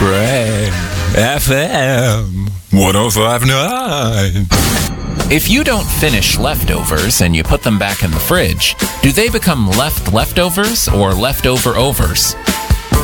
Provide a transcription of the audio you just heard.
Brain FM 1059. If you don't finish leftovers and you put them back in the fridge, do they become leftovers or leftover overs?